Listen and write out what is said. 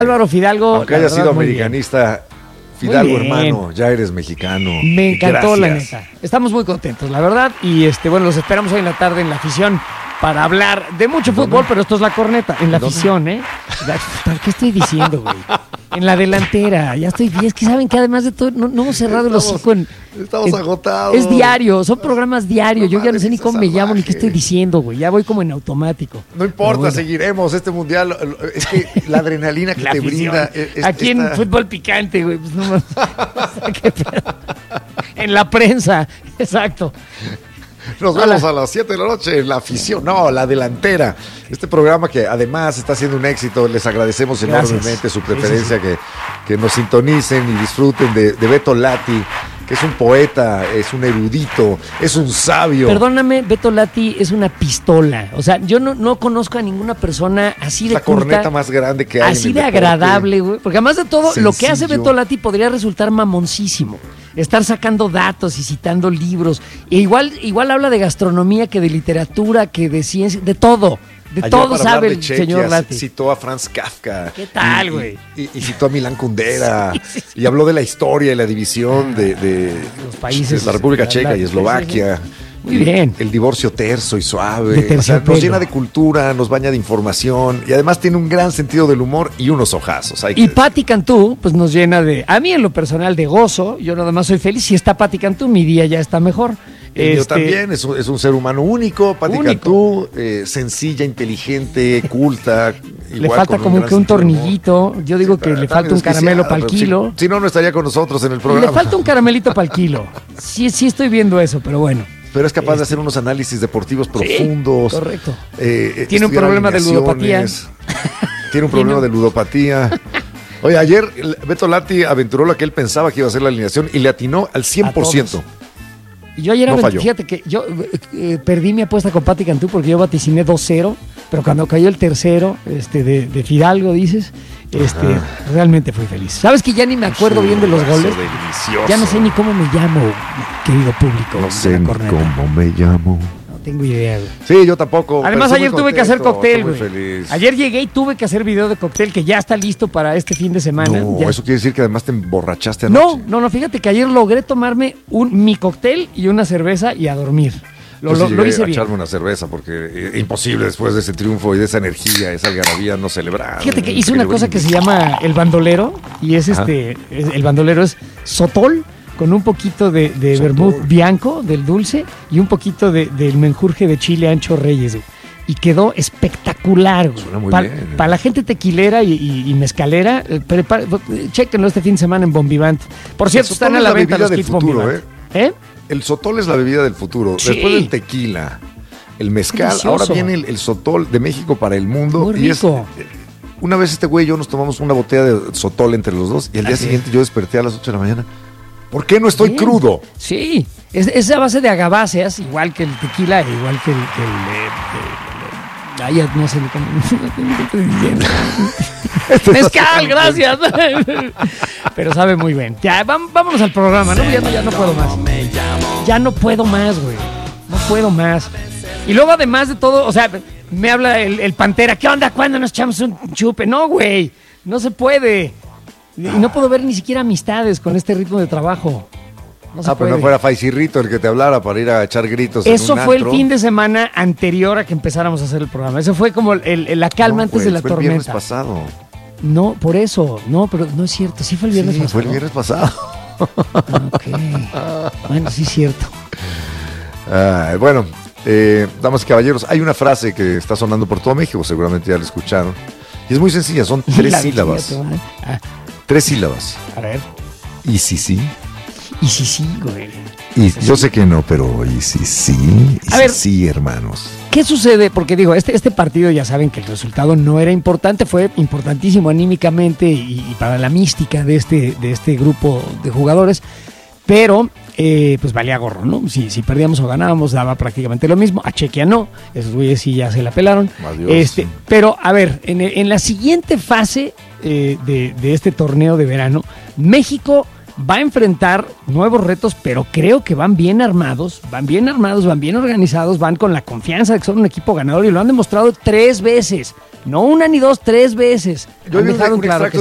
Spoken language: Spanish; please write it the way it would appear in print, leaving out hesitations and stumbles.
Álvaro Fidalgo. Aunque haya sido americanista, Fidalgo, hermano, ya eres mexicano. Me encantó, la neta. Estamos muy contentos, la verdad. Y bueno, los esperamos hoy en la tarde en La Afición para hablar de mucho fútbol, pero esto es La Corneta, en La Afición, ¿eh? ¿Qué estoy diciendo, güey? En la delantera, ya estoy bien. Es que saben que además de todo, no hemos cerrado el hocico Estamos agotados. Es diario, son programas diarios. Yo ya no sé ni cómo me llamo ni qué estoy diciendo, güey. Ya voy como en automático. No importa, bueno, seguiremos este mundial. Es que la adrenalina que te brinda. Aquí en Fútbol Picante, güey. Pues no en la prensa, exacto. Nos vemos a las 7 de la noche en La Afición, la delantera. Este programa que además está siendo un éxito. Les agradecemos enormemente su preferencia, que nos sintonicen y disfruten de Beto Lati, que es un poeta, es un erudito, es un sabio. Perdóname, Beto Lati es una pistola. O sea, yo no conozco a ninguna persona así de la corneta más grande que hay. Así de agradable, güey. Porque además de todo, sencillo. Lo que hace Beto Lati podría resultar mamoncísimo. Estar sacando datos y citando libros. E igual habla de gastronomía, que de literatura, que de ciencia, de todo. De todo sabe el señor Lati. Citó a Franz Kafka. ¿Qué tal, güey? Y citó a Milán Kundera. Sí. Y habló de la historia y la división de los países de la República Checa y Eslovaquia. Sí. Muy bien. El divorcio terso y suave. O sea, nos llena de cultura, nos baña de información y además tiene un gran sentido del humor y unos ojazos. Y Pati Cantú, pues nos llena a mí en lo personal de gozo. Yo nada más soy feliz. Si está Pati Cantú, mi día ya está mejor. Yo también, es un ser humano único, Pati Cantú, sencilla, inteligente, culta. Le falta como que un tornillito. Yo digo que le falta un caramelo para el kilo. Si no estaría con nosotros en el programa. Le falta un caramelito para el kilo. Sí estoy viendo eso, pero bueno. Pero es capaz de hacer unos análisis deportivos profundos. Correcto. Tiene un problema de ludopatía. Tiene un problema de ludopatía. Oye, ayer Beto Lati aventuró lo que él pensaba que iba a ser la alineación y le atinó al 100%. Y yo ayer, fíjate que yo perdí mi apuesta con Pati Cantú porque yo vaticiné 2-0, pero cuando cayó el tercero de Fidalgo, dices, realmente fui feliz. ¿Sabes que ya ni me acuerdo bien de los goles? Delicioso. Ya no sé ni cómo me llamo, querido público. No sé ni cómo me llamo. No tengo idea, güey. Sí, yo tampoco. Además, ayer tuve que hacer cóctel, güey. Ayer llegué y tuve que hacer video de cóctel que ya está listo para este fin de semana. No, eso quiere decir que además te emborrachaste anoche. No, fíjate que ayer logré tomarme mi cóctel y una cerveza y a dormir. Lo hice bien. Echarme una cerveza porque imposible después de ese triunfo y de esa energía, esa algarabía, no celebrar. Fíjate que hice una cosa que se llama el bandolero y es el bandolero es sotol con un poquito de vermut bianco, del dulce, y un poquito del menjurje de chile ancho Reyes, güey. Y quedó espectacular, güey. Para la gente tequilera y mezcalera, chéquenlo este fin de semana en Bombivant. Por cierto, están a la venta los kits Bombivant. El sotol es la bebida del futuro. Sí. Después del tequila, el mezcal, ahora viene el sotol de México para el mundo. Muy rico. Una vez este güey y yo nos tomamos una botella de sotol entre los dos y al día siguiente yo desperté a las 8 de la mañana. ¿Por qué no estoy crudo? Sí, es a base de agaváceas, igual que el tequila, igual que el no sé cómo estoy diciendo. Mezcal, gracias. Pero sabe muy bien. Ya, vámonos al programa, ¿no? Ya no puedo más. Ya no puedo más, güey. No puedo más. Y luego, además de todo, o sea, me habla el Pantera. ¿Qué onda? ¿Cuándo nos echamos un chupe? No, güey. No se puede. Y no puedo ver ni siquiera amistades con este ritmo de trabajo. Pero no fuera Faisirrito el que te hablara para ir a echar gritos. Eso fue el fin de semana anterior a que empezáramos a hacer el programa. Eso fue como la calma antes de la tormenta. Fue el viernes pasado. No, por eso. No, pero no es cierto. Sí fue el viernes pasado. Fue el viernes pasado. Ok. Bueno, sí es cierto. Bueno, damas y caballeros, hay una frase que está sonando por todo México, seguramente ya la escucharon. Y es muy sencilla, son 3 sílabas. 3 sílabas. A ver. ¿Y si sí? Y si sí, güey. Y yo sé que no, pero ¿y si sí? ¿Y si sí, hermanos? ¿Qué sucede? Porque digo, este partido ya saben que el resultado no era importante, fue importantísimo anímicamente y para la mística de este grupo de jugadores, pero pues valía gorro, ¿no? Si perdíamos o ganábamos, daba prácticamente lo mismo. A Chequia no, esos güeyes sí ya se la pelaron. Adiós. Pero, a ver, en la siguiente fase de este torneo de verano, México va a enfrentar nuevos retos, pero creo que van bien armados, van bien organizados, van con la confianza de que son un equipo ganador y lo han demostrado 3 veces. No una ni dos, 3 veces. Yo han vi dejado un claro extracto